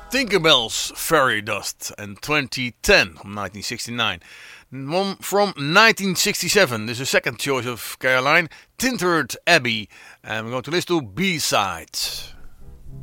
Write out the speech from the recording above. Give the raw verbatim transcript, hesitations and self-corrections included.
Tinkerbell's Fairy Dust and twenty ten from nineteen sixty-nine. One from nineteen sixty-seven, this is the second choice of Caroline, Tintered Abbey. And we're going to listen to B-Sides.